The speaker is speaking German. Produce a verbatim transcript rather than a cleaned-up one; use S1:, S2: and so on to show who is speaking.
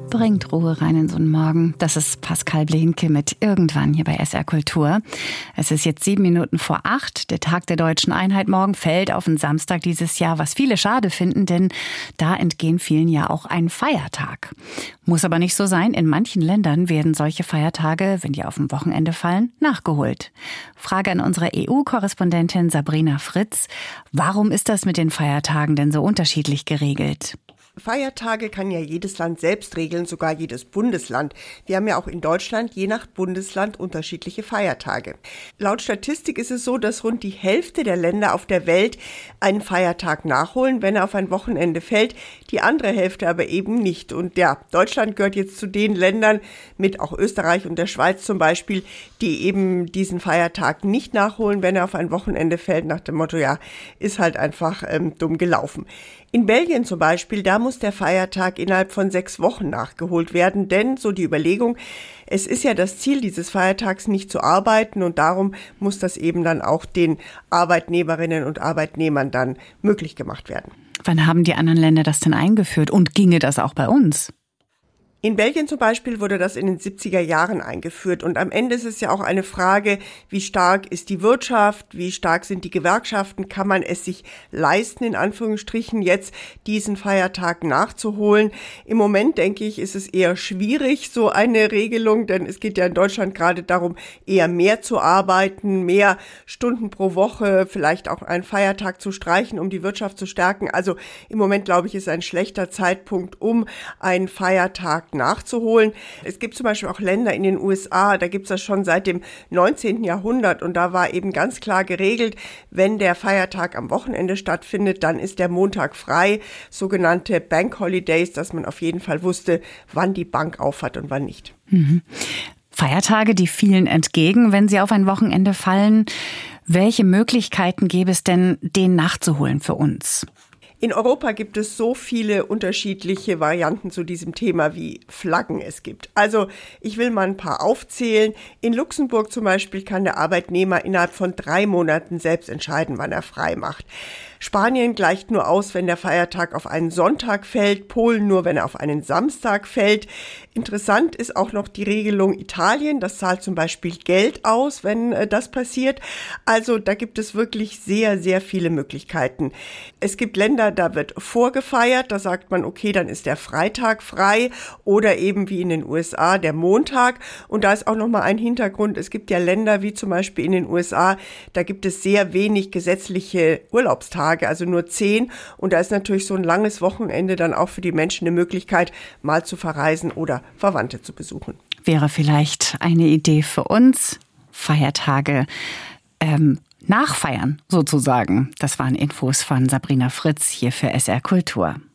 S1: bringt Ruhe rein in so einen Morgen. Das ist Pascal Blenke mit Irgendwann hier bei S R Kultur. Es ist jetzt sieben Minuten vor acht. Der Tag der Deutschen Einheit morgen fällt auf den Samstag dieses Jahr, was viele schade finden, denn da entgehen vielen ja auch ein Feiertag. Muss aber nicht so sein. In manchen Ländern werden solche Feiertage, wenn die auf dem Wochenende fallen, nachgeholt. Frage an unsere E U-Korrespondentin Sabrina Fritz. Warum ist das mit den Feiertagen denn so unterschiedlich geregelt?
S2: Feiertage kann ja jedes Land selbst regeln, sogar jedes Bundesland. Wir haben ja auch in Deutschland je nach Bundesland unterschiedliche Feiertage. Laut Statistik ist es so, dass rund die Hälfte der Länder auf der Welt einen Feiertag nachholen, wenn er auf ein Wochenende fällt, die andere Hälfte aber eben nicht. Und ja, Deutschland gehört jetzt zu den Ländern, mit auch Österreich und der Schweiz zum Beispiel, die eben diesen Feiertag nicht nachholen, wenn er auf ein Wochenende fällt, nach dem Motto, ja, ist halt einfach ähm, dumm gelaufen. In Belgien zum Beispiel, da muss der Feiertag innerhalb von sechs Wochen nachgeholt werden, denn, so die Überlegung, es ist ja das Ziel dieses Feiertags, nicht zu arbeiten, und darum muss das eben dann auch den Arbeitnehmerinnen und Arbeitnehmern dann möglich gemacht werden.
S1: Wann haben die anderen Länder das denn eingeführt und ginge das auch bei uns?
S2: In Belgien zum Beispiel wurde das in den siebziger Jahren eingeführt, und am Ende ist es ja auch eine Frage, wie stark ist die Wirtschaft, wie stark sind die Gewerkschaften, kann man es sich leisten, in Anführungsstrichen, jetzt diesen Feiertag nachzuholen. Im Moment, denke ich, ist es eher schwierig, so eine Regelung, denn es geht ja in Deutschland gerade darum, eher mehr zu arbeiten, mehr Stunden pro Woche, vielleicht auch einen Feiertag zu streichen, um die Wirtschaft zu stärken. Also im Moment, glaube ich, ist ein schlechter Zeitpunkt, um einen Feiertag nachzuholen. Es gibt zum Beispiel auch Länder in den U S A, da gibt es das schon seit dem neunzehnten Jahrhundert, und da war eben ganz klar geregelt, wenn der Feiertag am Wochenende stattfindet, dann ist der Montag frei, sogenannte Bank Holidays, dass man auf jeden Fall wusste, wann die Bank aufhat und wann nicht.
S1: Mhm. Feiertage, die vielen entgegen, wenn sie auf ein Wochenende fallen. Welche Möglichkeiten gäbe es denn, den nachzuholen für uns?
S2: In Europa gibt es so viele unterschiedliche Varianten zu diesem Thema, wie Flaggen es gibt. Also ich will mal ein paar aufzählen. In Luxemburg zum Beispiel kann der Arbeitnehmer innerhalb von drei Monaten selbst entscheiden, wann er frei macht. Spanien gleicht nur aus, wenn der Feiertag auf einen Sonntag fällt, Polen nur, wenn er auf einen Samstag fällt. Interessant ist auch noch die Regelung Italien, das zahlt zum Beispiel Geld aus, wenn äh, das passiert. Also da gibt es wirklich sehr, sehr viele Möglichkeiten. Es gibt Länder, da wird vorgefeiert, da sagt man, okay, dann ist der Freitag frei, oder eben wie in den U S A der Montag. Und da ist auch nochmal ein Hintergrund, es gibt ja Länder wie zum Beispiel in den U S A, da gibt es sehr wenig gesetzliche Urlaubstage, also nur zehn. Und da ist natürlich so ein langes Wochenende dann auch für die Menschen eine Möglichkeit, mal zu verreisen oder Verwandte zu besuchen.
S1: Wäre vielleicht eine Idee für uns, Feiertage ähm, nachfeiern sozusagen. Das waren Infos von Sabrina Fritz hier für S R Kultur.